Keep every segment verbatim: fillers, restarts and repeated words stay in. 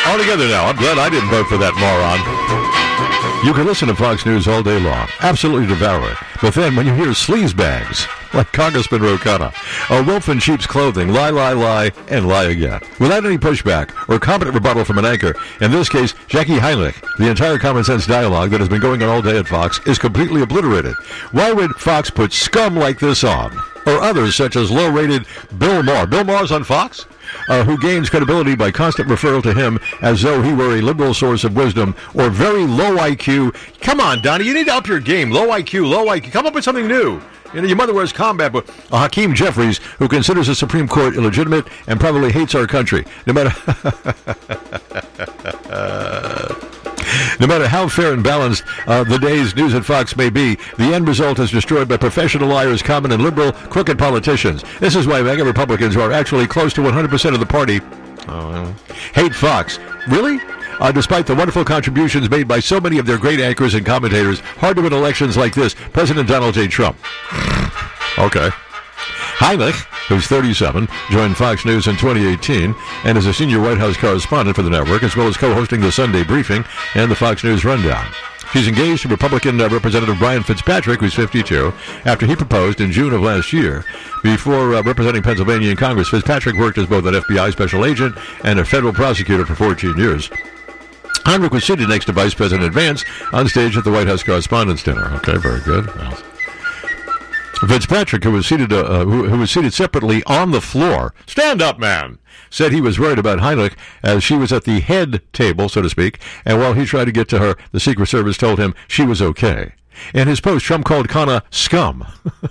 All together now. I'm glad I didn't vote for that moron. You can listen to Fox News all day long. Absolutely devour it. But then when you hear sleazebags, like Congressman Ro Khanna, a wolf in sheep's clothing, lie, lie, lie, and lie again, without any pushback or competent rebuttal from an anchor, in this case, Jackie Heinrich, the entire common sense dialogue that has been going on all day at Fox is completely obliterated. Why would Fox put scum like this on? Or others such as low-rated Bill Maher. Bill Maher's on Fox? Uh, who gains credibility by constant referral to him as though he were a liberal source of wisdom or very low I Q. Come on, Donnie, you need to up your game. Low I Q, low I Q. Come up with something new. You know, your mother wears combat boots. Uh, Hakeem Jeffries, who considers the Supreme Court illegitimate and probably hates our country. No matter... No matter how fair and balanced uh, the day's news at Fox may be, the end result is destroyed by professional liars, common and liberal, crooked politicians. This is why mega Republicans, who are actually close to one hundred percent of the party, uh, hate Fox. Really? Uh, despite the wonderful contributions made by so many of their great anchors and commentators, hard to win elections like this, President Donald J. Trump. Okay. Heinrich, who's thirty-seven, joined Fox News in twenty eighteen and is a senior White House correspondent for the network, as well as co-hosting the Sunday Briefing and the Fox News Rundown. She's engaged to Republican uh, Representative Brian Fitzpatrick, who's fifty-two, after he proposed in June of last year. Before uh, representing Pennsylvania in Congress, Fitzpatrick worked as both an F B I special agent and a federal prosecutor for fourteen years. Heinrich was seated next to Vice President Vance on stage at the White House Correspondents' Dinner. Okay, very good. Well, Fitzpatrick, who was seated uh, who, who was seated separately on the floor, stand up, man, said he was worried about Heinrich as she was at the head table, so to speak, and while he tried to get to her, the Secret Service told him she was okay. In his post, Trump called Khanna scum.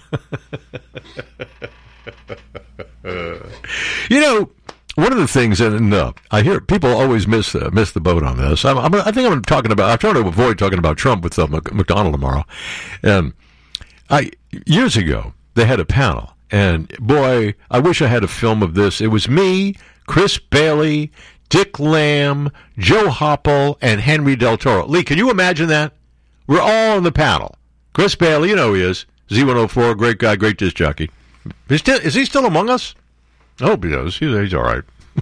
You know, one of the things, and uh, I hear people always miss uh, miss the boat on this. I'm, I'm, I think I'm talking about. I'm trying to avoid talking about Trump with uh, McDonald tomorrow. And I years ago they had a panel, and boy, I wish I had a film of this. It was me, Chris Bailey, Dick Lamb, Joe Hopple, and Henry Del Toro. Lee, can you imagine that? We're all on the panel. Chris Bailey, you know who he is. Z one oh four, great guy, great disc jockey. Is, still, is he still among us? I hope he is. He's, he's all right.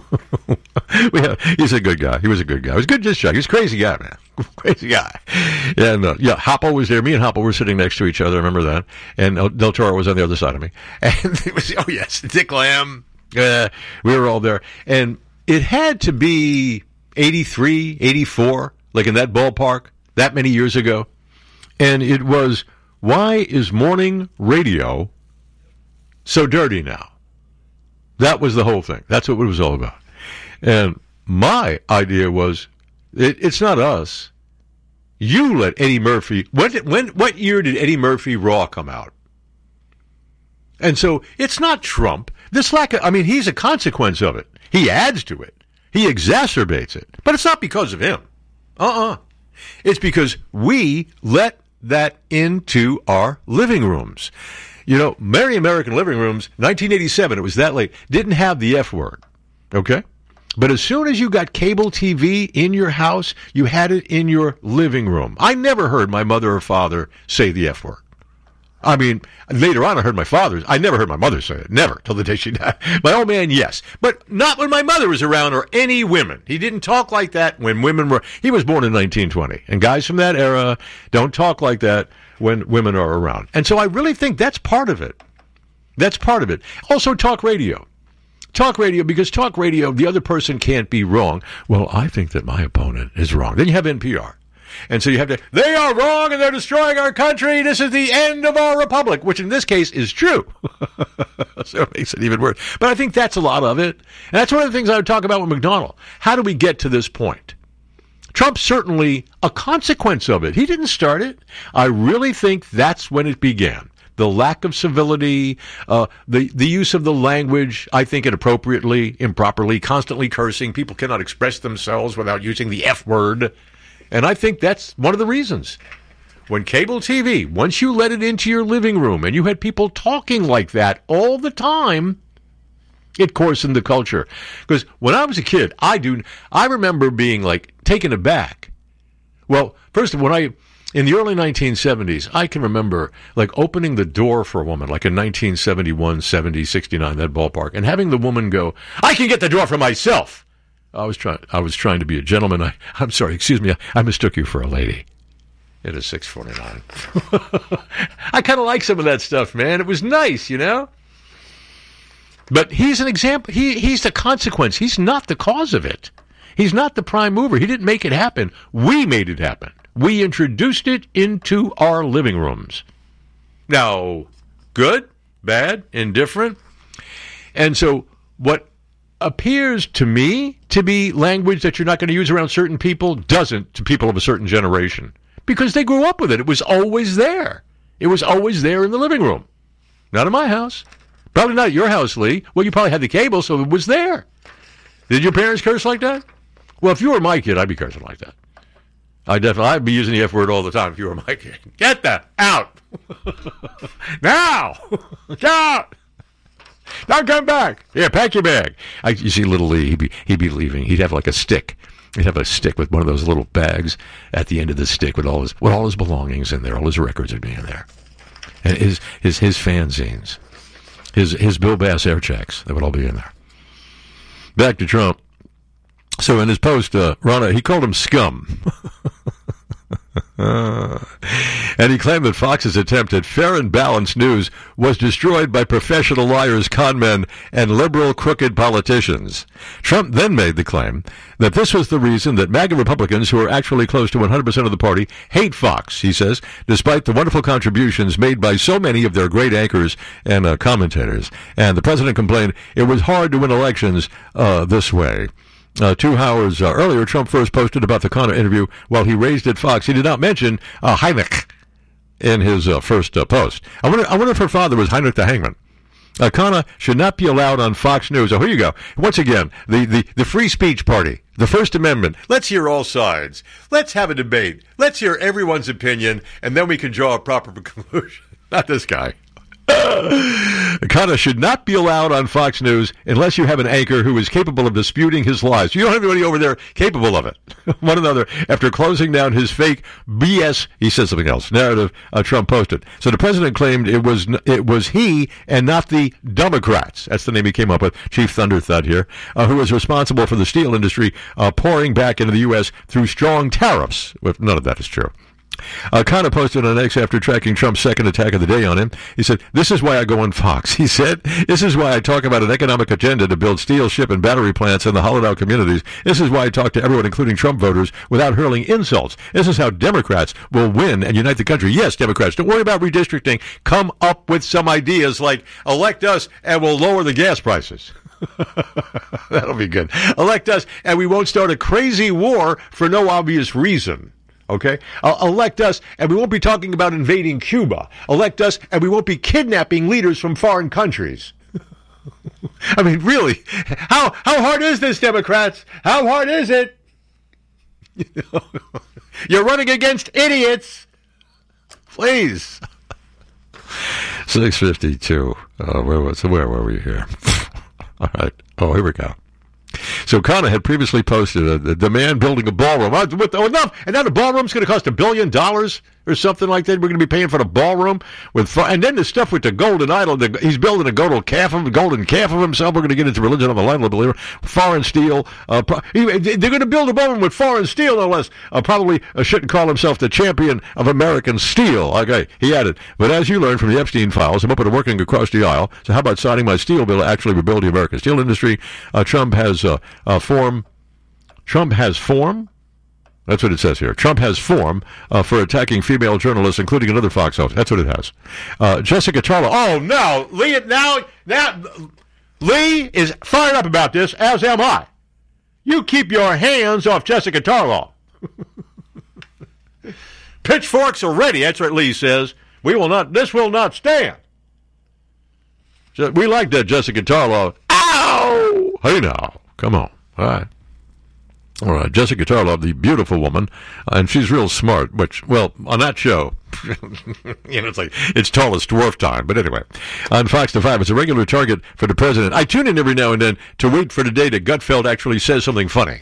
we have, he's a good guy. He was a good guy. He was a good disc jockey. He's a crazy guy, man. Crazy guy. And, uh, yeah, Hopple was there. Me and Hopple were sitting next to each other. I remember that. And uh, Del Toro was on the other side of me. And it was, oh, yes, Dick Lamb. Uh, we were all there. And it had to be eighty-three, eighty-four, like in that ballpark, that many years ago. And it was, why is morning radio so dirty now? That was the whole thing. That's what it was all about. And my idea was, it, it's not us. You let Eddie Murphy, when, when, what year did Eddie Murphy Raw come out? And so it's not Trump. This lack of, I mean, he's a consequence of it. He adds to it. He exacerbates it. But it's not because of him. Uh-uh. It's because we let that into our living rooms. You know, Merry American Living Rooms, nineteen eighty-seven, it was that late, didn't have the F word, okay? But as soon as you got cable T V in your house, you had it in your living room. I never heard my mother or father say the F word. I mean, later on I heard my father's. I never heard my mother say it, never, till the day she died. My old man, yes, but not when my mother was around or any women. He didn't talk like that when women were, he was born in nineteen twenty, and guys from that era don't talk like that when women are around. And so I really think that's part of it. That's part of it. Also, talk radio. Talk radio, because talk radio, the other person can't be wrong. Well, I think that my opponent is wrong. Then you have N P R. And so you have to, they are wrong and they're destroying our country. This is the end of our republic, which in this case is true. So it makes it even worse. But I think that's a lot of it. And that's one of the things I would talk about with McDonald. How do we get to this point? Trump's certainly a consequence of it. He didn't start it. I really think that's when it began. The lack of civility, uh, the, the use of the language, I think inappropriately, improperly, constantly cursing. People cannot express themselves without using the F word. And I think that's one of the reasons. When cable T V, once you let it into your living room and you had people talking like that all the time, it coarsened the culture. Because when I was a kid, I do, I remember being like taken aback. Well, first of all, when I, in the early nineteen seventies, I can remember like opening the door for a woman, like in nineteen seventy-one, seventy, sixty-nine, that ballpark, and having the woman go, I can get the door for myself. I was trying. I was trying to be a gentleman. I, I'm sorry. Excuse me. I, I mistook you for a lady. It is six forty-nine. I kind of like some of that stuff, man. It was nice, you know. But he's an example. He he's the consequence. He's not the cause of it. He's not the prime mover. He didn't make it happen. We made it happen. We introduced it into our living rooms. Now, good, bad, indifferent. And so what appears to me to be language that you're not going to use around certain people doesn't to people of a certain generation. Because they grew up with it. It was always there. It was always there in the living room. Not in my house. Probably not at your house, Lee. Well, you probably had the cable, so it was there. Did your parents curse like that? Well, if you were my kid, I'd be cursing like that. I definitely, I'd be using the F word all the time if you were my kid. Get that out. Now. Get out. Don't come back. Here, pack your bag. I, you see little Lee, he'd be, he'd be leaving. He'd have like a stick. He'd have a stick with one of those little bags at the end of the stick with all his with all his belongings in there. All his records would be in there. And his his his fanzines. His his Bill Bass air checks. They would all be in there. Back to Trump. So in his post, uh, Ronna, he called him scum. Uh, and he claimed that Fox's attempt at fair and balanced news was destroyed by professional liars, conmen, and liberal crooked politicians. Trump then made the claim that this was the reason that MAGA Republicans, who are actually close to one hundred percent of the party, hate Fox, he says, despite the wonderful contributions made by so many of their great anchors and uh, commentators. And the president complained it was hard to win elections uh, this way. Uh, two hours uh, earlier, Trump first posted about the Connor interview while he raised at Fox. He did not mention uh, Heinrich in his uh, first uh, post. I wonder, I wonder if her father was Heinrich the Hangman. Uh, Connor should not be allowed on Fox News. Oh, here you go. Once again, the, the, the free speech party, the First Amendment. Let's hear all sides. Let's have a debate. Let's hear everyone's opinion, and then we can draw a proper conclusion. Not this guy. Connor should not be allowed on Fox News unless you have an anchor who is capable of disputing his lies. You don't have anybody over there capable of it. One another, after closing down his fake B S, he said something else, narrative uh, Trump posted. So the president claimed it was it was he and not the Democrats. That's the name he came up with, Chief Thunder Thud here, uh, who was responsible for the steel industry uh, pouring back into the U S through strong tariffs. Well, none of that is true. Uh, Connor posted on X after tracking Trump's second attack of the day on him. He said, "This is why I go on Fox." He said, "This is why I talk about an economic agenda to build steel, ship, and battery plants in the hollowed out communities. This is why I talk to everyone, including Trump voters, without hurling insults. This is how Democrats will win and unite the country." Yes, Democrats, don't worry about redistricting. Come up with some ideas like elect us and we'll lower the gas prices. That'll be good. Elect us and we won't start a crazy war for no obvious reason. Okay? Uh, elect us, and we won't be talking about invading Cuba. Elect us, and we won't be kidnapping leaders from foreign countries. I mean, really, how how hard is this, Democrats? How hard is it? You're running against idiots. Please. six fifty-two. Uh, where was where were we here? All right. Oh, here we go. So Connor had previously posted a, a demand building a ballroom. Oh, with, oh, enough! And now the ballroom's going to cost a billion dollars or something like that. We're going to be paying for the ballroom with, and then the stuff with the golden idol. The, he's building a golden calf of golden calf of himself. We're going to get into religion on the line, believer. Foreign steel. Uh, pro, he, they're going to build a ballroom with foreign steel, no less. Uh, probably uh, shouldn't call himself the champion of American steel. Okay, he added. But as you learned from the Epstein files, I'm open to working across the aisle. So how about signing my steel bill to actually rebuild the American steel industry? Uh, Trump has uh, uh, form. Trump has form. That's what it says here. Trump has form uh, for attacking female journalists, including another Fox host. That's what it has. Uh, Jessica Tarlow. Oh, no. Lee, now, now, Lee is fired up about this, as am I. You keep your hands off Jessica Tarlow. Pitchforks are ready. That's what Lee says. We will not, this will not stand. So we like that, Jessica Tarlow. Ow! Hey, now. Come on. All right. All right, Jessica Tarlow, the beautiful woman, and she's real smart, which, well, on that show, you know, it's like, it's tallest dwarf time, but anyway, on Fox to five, it's a regular target for the president. I tune in every now and then to wait for the day that Gutfeld actually says something funny.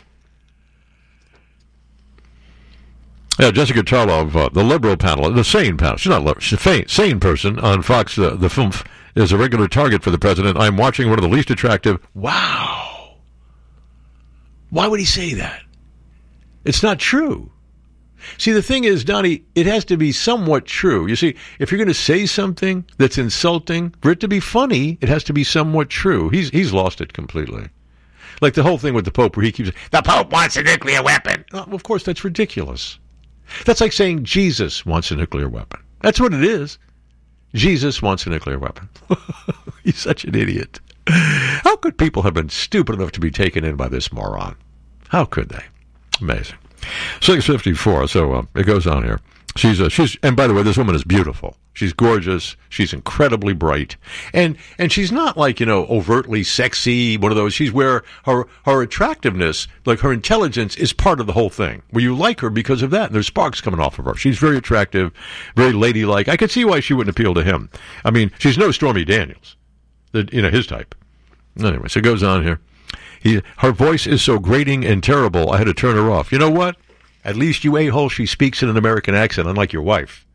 Yeah, Jessica Tarlow of uh, the liberal panel, the sane panel, she's not liberal, she's a sane person on Fox, uh, the F U M F, is a regular target for the president. I'm watching one of the least attractive, wow. Why would he say that? It's not true. See, the thing is, Donnie, it has to be somewhat true. You see, if you're going to say something that's insulting, for it to be funny, it has to be somewhat true. He's he's lost it completely. Like the whole thing with the Pope where he keeps, the Pope wants a nuclear weapon. Well, of course, that's ridiculous. That's like saying Jesus wants a nuclear weapon. That's what it is. Jesus wants a nuclear weapon. He's such an idiot. How could people have been stupid enough to be taken in by this moron? How could they? Amazing. six fifty-four, so uh, it goes on here. She's uh, she's and by the way, this woman is beautiful. She's gorgeous. She's incredibly bright, and and she's not like, you know, overtly sexy. One of those. She's where her her attractiveness, like her intelligence, is part of the whole thing. Where you like her because of that, and there's sparks coming off of her. She's very attractive, very ladylike. I could see why she wouldn't appeal to him. I mean, she's no Stormy Daniels, the, you know, his type. Anyway, so it goes on here. He, her voice is so grating and terrible, I had to turn her off. You know what? At least you a-hole, she speaks in an American accent, unlike your wife.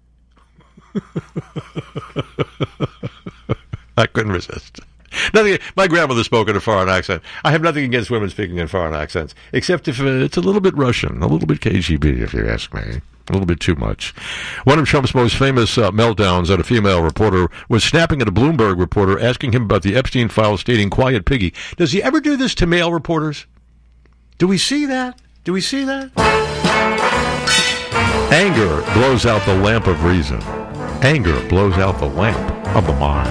I couldn't resist. Nothing. My grandmother spoke in a foreign accent. I have nothing against women speaking in foreign accents, except if it's a little bit Russian, a little bit K G B, if you ask me. A little bit too much. One of Trump's most famous uh, meltdowns at a female reporter was snapping at a Bloomberg reporter, asking him about the Epstein files, stating, "Quiet piggy." Does he ever do this to male reporters? Do we see that? Do we see that? Anger blows out the lamp of reason. Anger blows out the lamp of the mind.